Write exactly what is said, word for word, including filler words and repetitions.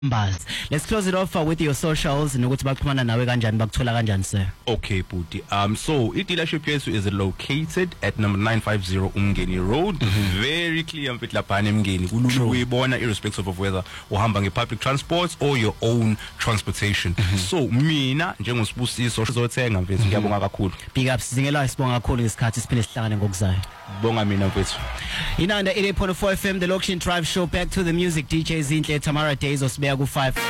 Buzz. Let's close it off uh, with your socials nokuthi baxhumana nawe kanjani bakuthola kanjani sir. Okay Buti. Um so I dealership yethu is located at number nine fifty Umngeni Road. Mm-hmm. Very clear mfit lapha eMngeni. Kulula uyibona irrespective of whether uhamba ngepublic transport or your own transportation. Mm-hmm. So mina njengosibusiso sizothenga mfethu ngiyabonga kakhulu. Big ups zingela sibonga kakhulu ngesikhathi siphinde sihlangane ngokuzayo. Bonga mina mfethu. Inanda eighty-eight point four F M the Location Drive Show, back to the music. D J Zinhle Tamara Days osibeka ku five.